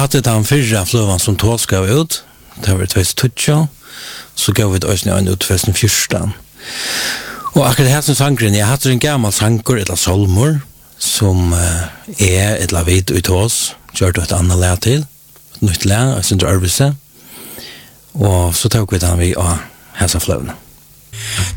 hade den förra flövan som tål ska ut. Det var 2012. Så gav vi det också en ut 2014. Och akkurat här som sangren, jag hade en gammal sanger, eller solmor, som ett la vid ut oss, gjorde ett annat lä till, nytt lä, och sen arbete. Och så tog vi den vi av hälsa flövna.